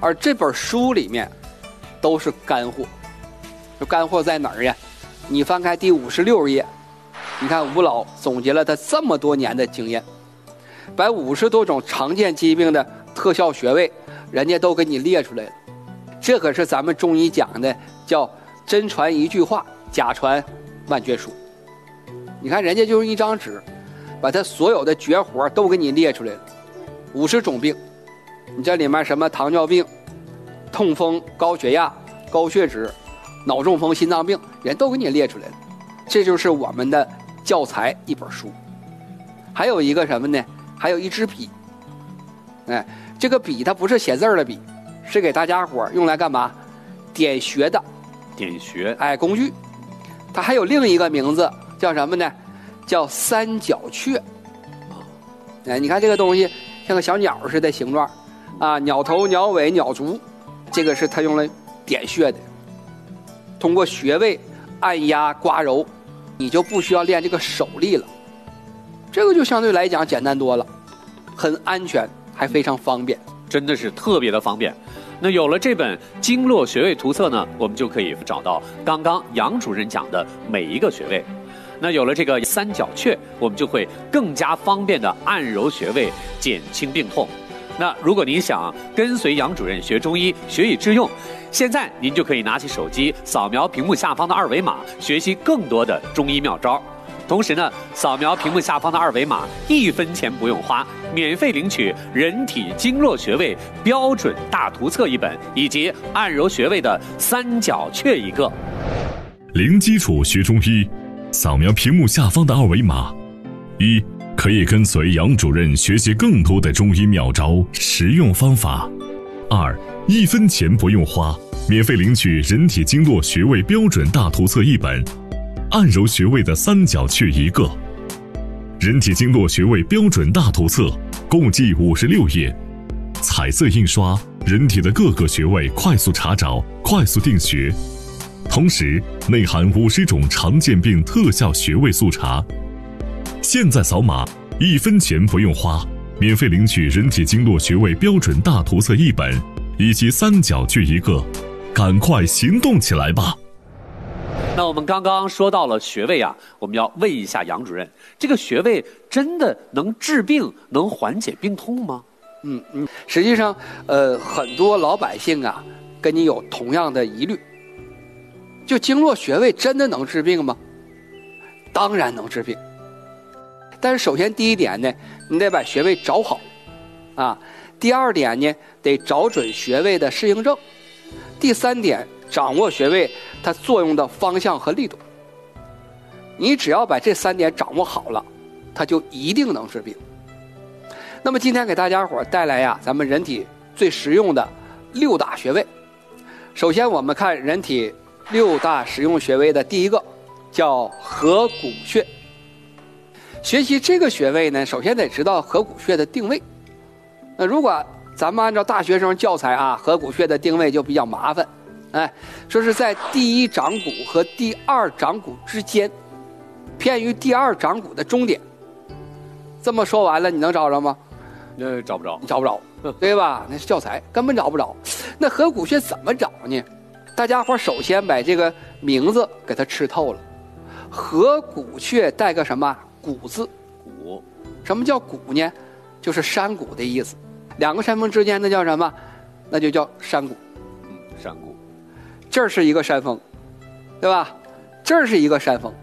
而这本书里面都是干货。这干货在哪儿呀？你翻开第56页，你看吴老总结了他这么多年的经验，把50多种常见疾病的特效穴位，人家都给你列出来了。这可是咱们中医讲的叫真传一句话，假传万卷书。你看人家就用一张纸，把他所有的绝活都给你列出来了，50种病。你这里面什么糖尿病、痛风、高血压、高血脂、脑中风、心脏病，人都给你列出来了。这就是我们的教材一本书。还有一个什么呢？还有一支笔。哎，这个笔它不是写字的笔，是给大家伙用来干嘛？点穴的。 点穴。 哎，工具。它还有另一个名字叫什么呢？叫三角雀。哎，你看这个东西像个小鸟似的形状啊，鸟头、鸟尾、鸟足，这个是它用来点穴的。通过穴位按压刮揉，你就不需要练这个手力了，这个就相对来讲简单多了，很安全，还非常方便， 真的是特别的方便。那有了这本经络穴位图册呢，我们就可以找到刚刚杨主任讲的每一个穴位。那有了这个三角雀，我们就会更加方便的按揉穴位，减轻病痛。那如果您想跟随杨主任学中医，学以致用，现在您就可以拿起手机，扫描屏幕下方的2维码，学习更多的中医妙招。同时呢，扫描屏幕下方的2维码，1分钱不用花，免费领取人体经络穴位标准大图册1本，以及按揉穴位的三角雀1个。 零基础学中医，扫描屏幕下方的2维码，1可以跟随杨主任学习更多的中医妙招、实用方法。2 1分钱不用花，免费领取人体经络穴位标准大图册1本，按揉穴位的三角雀1个。人体经络穴位标准大图册共计56页，彩色印刷，人体的各个穴位快速查找，快速定穴。同时内含50种常见病特效穴位速查。现在扫码，1分钱不用花，免费领取人体经络穴位标准大图册1本，以及三角雀1个，赶快行动起来吧！ 那我们刚刚说到了穴位啊，我们要问一下杨主任，这个穴位真的能治病、能缓解病痛吗？ 实际上，很多老百姓啊，跟你有同样的疑虑，就经络穴位真的能治病吗？当然能治病。但是首先第一点呢，你得把穴位找好啊。第二点呢，得找准穴位的适应症。第三点，掌握穴位它作用的方向和力度。你只要把这3点掌握好了，它就一定能治病。那么今天给大家伙带来呀，咱们人体最实用的6大穴位。首先我们看人体6大实用穴位的第一个叫合谷穴。学习这个穴位呢，首先得知道合谷穴的定位。那如果咱们按照大学生教材啊，合谷穴的定位就比较麻烦。说是在第1掌骨和第2掌骨之间，偏于第2掌骨的中点。这么说完了，你能找着吗？ 找不着， 你找不着，对吧？那是教材，根本找不着。那合谷穴怎么找呢？大家伙首先把这个名字给它吃透了。合谷穴带个什么？谷字。 谷。 什么叫谷呢？就是山谷的意思。2个山峰之间那叫什么？那就叫山谷。 山谷。 这儿是一个山峰，对吧？这儿是一个山峰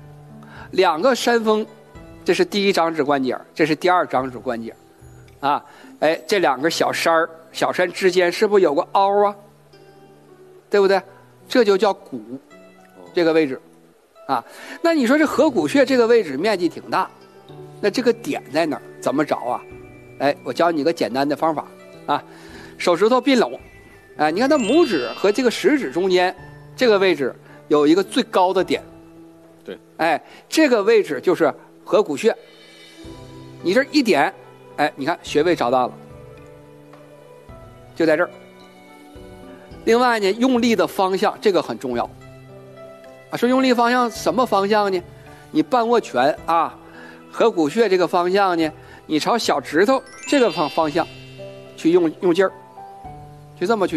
，2个山峰，这是第1掌指关节，这是第2掌指关节啊。这2个小山之间是不是有个凹啊？对不对？这就叫谷，这个位置啊。那你说这合谷穴这个位置面积挺大，那这个点在哪儿？怎么找啊？我教你一个简单的方法啊。手指头并拢，你看它拇指和这个食指中间这个位置有一个最高的点， 对， 这个位置就是合谷穴。你这一点，你看穴位找到了，就在这儿。另外呢，用力的方向这个很重要啊。说用力方向什么方向呢？你半握拳啊，合谷穴这个方向呢，你朝小指头这个方向去用劲儿，就这么去